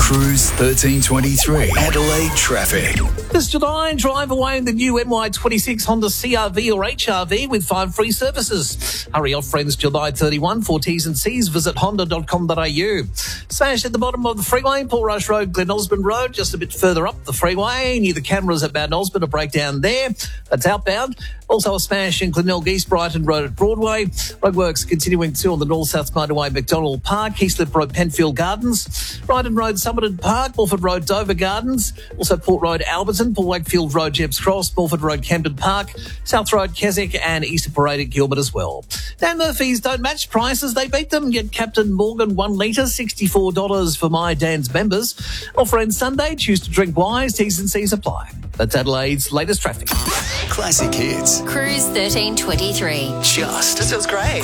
Cruise 1323. Adelaide traffic. This July, drive away in the new NY26 Honda CR-V or HR-V with 5 free services. Hurry off, friends, July 31. For T's and C's, visit honda.com.au. Smash at the bottom of the freeway, Paul Rush Road, Glen Osmond Road, just a bit further up the freeway. Near the cameras at Mount Osmond, a breakdown there. That's outbound. Also a smash in Glenelg East Brighton Road at Broadway. Roadworks continuing too on the North-South Motorway, McDonald Park, Heaslip Road, Penfield Gardens, Brighton Road, Summerton Park, Morford Road, Dover Gardens, also Port Road, Alberton, Paul Wakefield Road, Jebbs Cross, Morford Road, Camden Park, South Road, Keswick and Easter Parade at Gilbert as well. Dan Murphy's don't match prices, they beat them. Get Captain Morgan 1 litre, $64 for My Dan's members. Offer ends Sunday, choose to drink wise, T's and C's apply. That's Adelaide's latest traffic. Classic hits. Cruise 1323. Just. This feels great.